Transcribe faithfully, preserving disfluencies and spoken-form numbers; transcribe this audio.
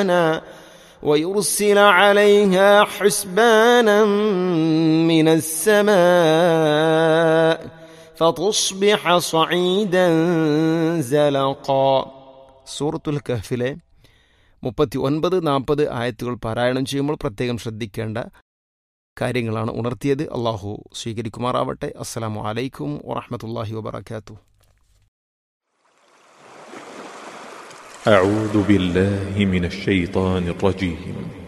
ويرسل عليها حسبانا من السماء فتصبح صعيدا زلقا. സൂറത്തുൽ കഹ്ഫിലെ മുപ്പത്തി ഒൻപത് നാൽപ്പത് ആയത്തുകൾ പാരായണം ചെയ്യുമ്പോൾ പ്രത്യേകം ശ്രദ്ധിക്കേണ്ട കാര്യങ്ങളാണ് ഉണർത്തിയത്. അള്ളാഹു സ്വീകരിക്കുമാറാവട്ടെ. അസ്സലാമു അലൈക്കും വറഹ്മത്തുള്ളാഹി വബറകാതുഹു. أعوذ بالله من الشيطان الرجيم.